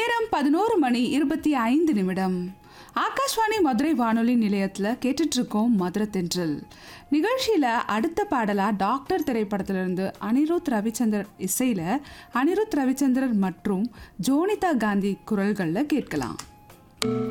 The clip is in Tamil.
நேரம் 11:25. ஆகாஷ்வாணி மதுரை வானொலி நிலையத்தில் கேட்டுட்டு இருக்கோம் மதுரை தென்றல் நிகழ்ச்சியில். அடுத்த பாடலா டாக்டர் திரைப்படத்திலிருந்து அனிருத் ரவிச்சந்திரன் இசையில் அனிருத் ரவிச்சந்திரன் மற்றும் ஜோனிதா காந்தி குரல்களில் கேட்கலாம்.